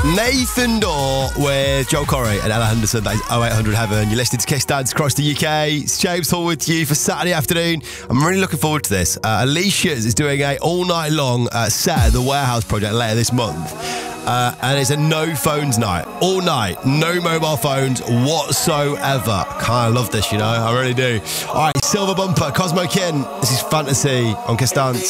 Nathan Dawe with Joel Corey and Ella Henderson. That is 0800 Heaven. You're listening to Kiss Dance across the UK. It's James Hall with you for Saturday afternoon. I'm really looking forward to this. Alicia's is doing a all-night long set at the Warehouse Project later this month. And it's a no phones night. All night. No mobile phones whatsoever. Kind of love this, you know. I really do. All right, Silver Bumper, Cosmo Kin. This is Fantasy on Kiss Dance.